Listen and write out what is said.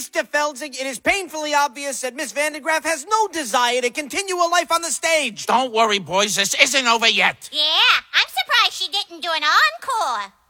Mr. Feldzig, it is painfully obvious that Miss Vandegraff has no desire to continue her life on the stage. Don't worry, boys. This isn't over yet. Yeah, I'm surprised she didn't do an encore.